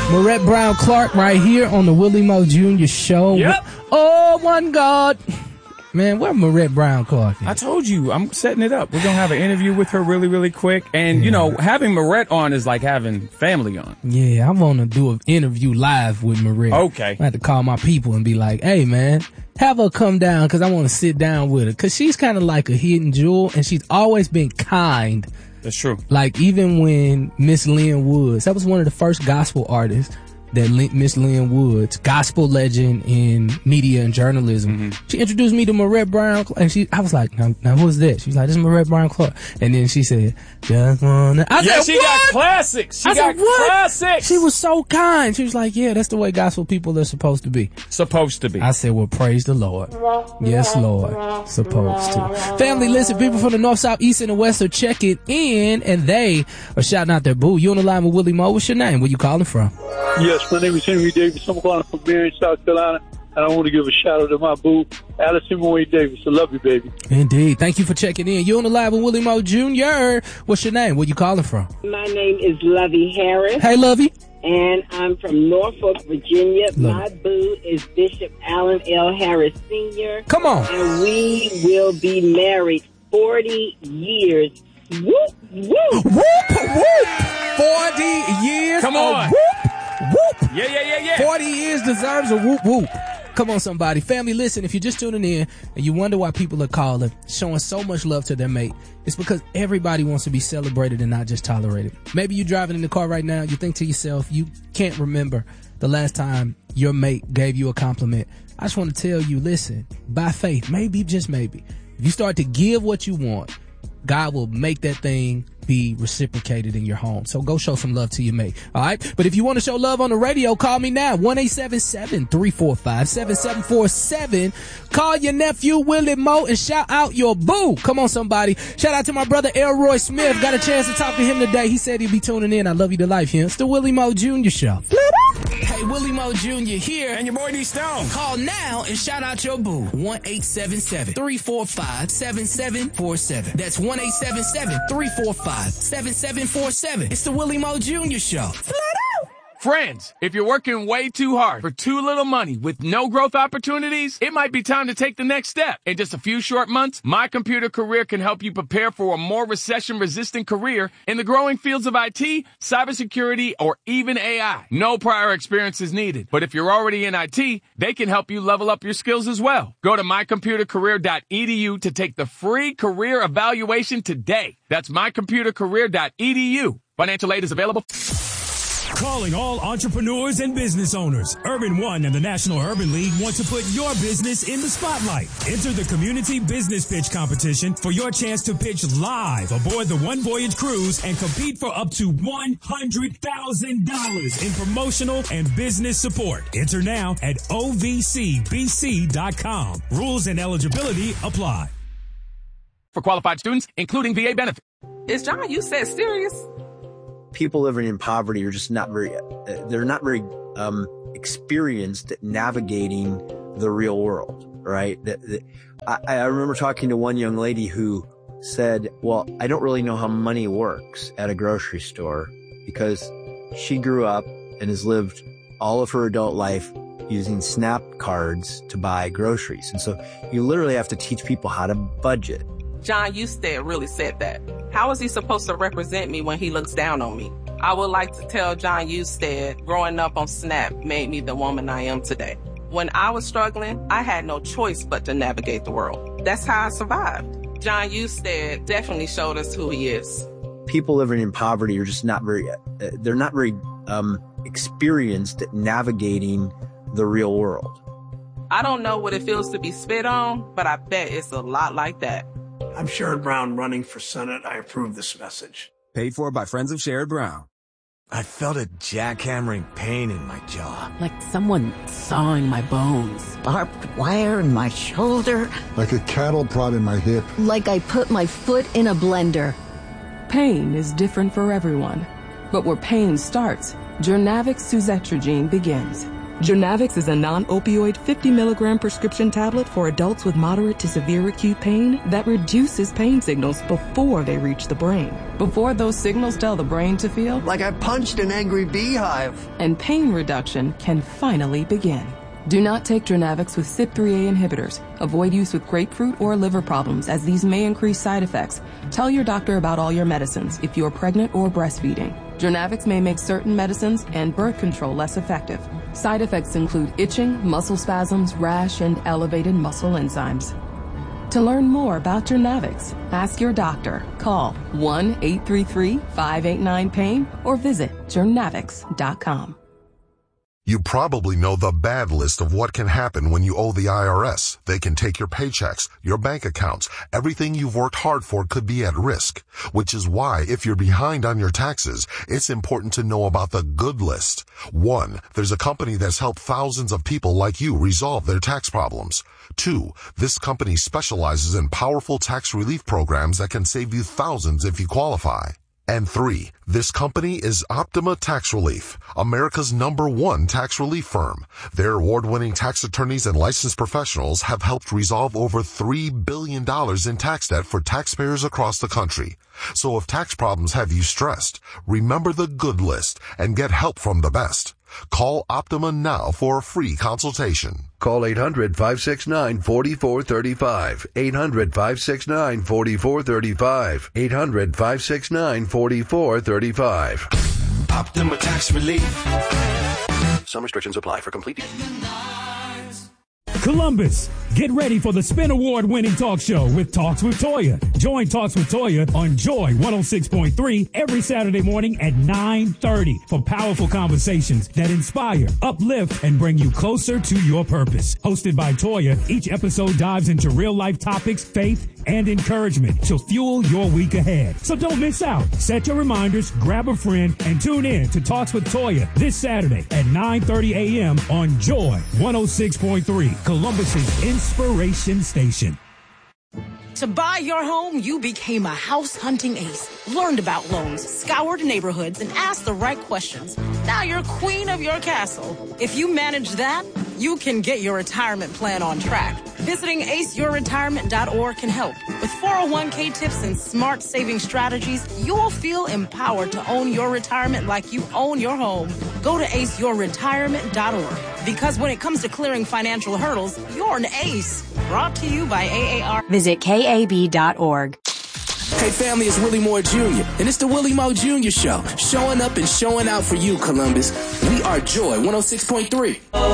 Marette Brown Clark right here on the Willie Mo Jr. Show. Yep. Oh, one God. Man, where Marette Brown Clark is? I told you, I'm setting it up. We're going to have an interview with her really, really quick. And, you know, having Marette on is like having family on. Yeah, I want to do an interview live with Marette. Okay. I have to call my people and be like, hey, man, have her come down because I want to sit down with her. Because she's kind of like a hidden jewel, and she's always been kind. That's true. Like, even when Miss Lynn Woods, that was one of the first gospel artists that Miss Lynn Woods, gospel legend in media and journalism, she introduced me to Marette Brown, and I was like, now who's that? She was like, this is Marette Brown Clark. And then she said, just wanna... I said, she got classics. She got classics. She was so kind. She was like, yeah, that's the way gospel people are supposed to be. Supposed to be. I said, well, praise the Lord. Yes, Lord. Supposed to. Family, listen, people from the north, south, east, and the west are checking in, and they are shouting out their boo. You on the line with Willie Mo. What's your name? Where you calling from? Yes, my name is Henry Davis. I'm calling from Marion, South Carolina, and I want to give a shout out to my boo, Allison Moe Davis. I love you, baby. Indeed. Thank you for checking in. You on the live with Willie Mo Jr. What's your name? Where you calling from? My name is Lovey Harris. Hey, Lovey. And I'm from Norfolk, Virginia. My boo is Bishop Allen L. Harris Sr. Come on. And we will be married 40 years. Whoop, whoop. Whoop, whoop. 40 years. Come on. Whoop, whoop. Yeah. 40 years deserves a whoop, whoop. Come on, somebody. Family, listen, if you're just tuning in and you wonder why people are calling, showing so much love to their mate, it's because everybody wants to be celebrated and not just tolerated. Maybe you're driving in the car right now, you think to yourself, you can't remember the last time your mate gave you a compliment. I just want to tell you, listen, by faith, maybe, just maybe, if you start to give what you want, God will make that thing be reciprocated in your home. So go show some love to your mate. All right. But if you want to show love on the radio, call me now. 1-877-345-7747. Call your nephew Willie Mo and shout out your boo. Come on, somebody. Shout out to my brother Elroy Smith. Got a chance to talk to him today. He said he'd be tuning in. I love you to life here. It's the Willie Mo Jr. Show. Hey, Willie Mo Jr. here. And your boy D Stone. Call now and shout out your boo. 1-877-345-7747. That's 1-877-345-7747. It's the Willie Mo Jr. Show. Friends, if you're working way too hard for too little money with no growth opportunities, it might be time to take the next step. In just a few short months, My Computer Career can help you prepare for a more recession-resistant career in the growing fields of IT, cybersecurity, or even AI. No prior experience is needed, but if you're already in IT, they can help you level up your skills as well. Go to mycomputercareer.edu to take the free career evaluation today. That's mycomputercareer.edu. Financial aid is available. Calling all entrepreneurs and business owners. Urban One and the National Urban League want to put your business in the spotlight. Enter the Community Business Pitch Competition for your chance to pitch live aboard the One Voyage Cruise and compete for up to $100,000 in promotional and business support. Enter now at ovcbc.com. Rules and eligibility apply. For qualified students, including VA benefits. Is John, you said serious? People living in poverty are just not very, they're not very experienced at navigating the real world, right? I remember talking to one young lady who said, well, I don't really know how money works at a grocery store because she grew up and has lived all of her adult life using SNAP cards to buy groceries. And so you literally have to teach people how to budget. John Husted really said that. How is he supposed to represent me when he looks down on me? I would like to tell John Husted, growing up on SNAP made me the woman I am today. When I was struggling, I had no choice but to navigate the world. That's how I survived. John Husted definitely showed us who he is. People living in poverty are just not very, they're not very experienced at navigating the real world. I don't know what it feels to be spit on, but I bet it's a lot like that. I'm Sherrod Brown running for Senate. I approve this message. Paid for by friends of Sherrod Brown. I felt a jackhammering pain in my jaw. Like someone sawing my bones. Barbed wire in my shoulder. Like a cattle prod in my hip. Like I put my foot in a blender. Pain is different for everyone. But where pain starts, Jurnavic suzetrigine begins. Journavx is a non-opioid 50 milligram prescription tablet for adults with moderate to severe acute pain that reduces pain signals before they reach the brain. Before those signals tell the brain to feel like I punched an angry beehive. And pain reduction can finally begin. Do not take Journavx with CYP3A inhibitors. Avoid use with grapefruit or liver problems, as these may increase side effects. Tell your doctor about all your medicines if you're pregnant or breastfeeding. Journavx may make certain medicines and birth control less effective. Side effects include itching, muscle spasms, rash, and elevated muscle enzymes. To learn more about Journavx, ask your doctor. Call 1-833-589-PAIN or visit journavx.com. You probably know the bad list of what can happen when you owe the IRS. They can take your paychecks, your bank accounts. Everything you've worked hard for could be at risk, which is why if you're behind on your taxes, it's important to know about the good list. 1, there's a company that's helped thousands of people like you resolve their tax problems. 2, this company specializes in powerful tax relief programs that can save you thousands if you qualify. And 3, this company is Optima Tax Relief, America's #1 tax relief firm. Their award-winning tax attorneys and licensed professionals have helped resolve over $3 billion in tax debt for taxpayers across the country. So if tax problems have you stressed, remember the good list and get help from the best. Call Optima now for a free consultation. Call 800-569-4435. 800-569-4435. 800-569-4435. Optima Tax Relief. Some restrictions apply. For complete Columbus, get ready for the Spin Award-winning talk show with Talks with Toya. Join Talks with Toya on Joy 106.3 every Saturday morning at 9:30 for powerful conversations that inspire, uplift, and bring you closer to your purpose. Hosted by Toya, each episode dives into real-life topics, faith, and encouragement to fuel your week ahead. So don't miss out. Set your reminders, grab a friend, and tune in to Talks with Toya this Saturday at 9:30 a.m. on Joy 106.3, Columbus's inspiration station. To buy your home, you became a house hunting ace, learned about loans, scoured neighborhoods, and asked the right questions. Now you're queen of your castle. If you manage that, you can get your retirement plan on track. Visiting aceyourretirement.org can help. With 401k tips and smart saving strategies, you'll feel empowered to own your retirement like you own your home. Go to aceyourretirement.org. Because when it comes to clearing financial hurdles, you're an ace. Brought to you by AAR. Visit KAB.org. Hey family, it's Willie Moore Jr. and it's the Willie Moore Jr. Show. Showing up and showing out for you, Columbus. We are Joy 106.3.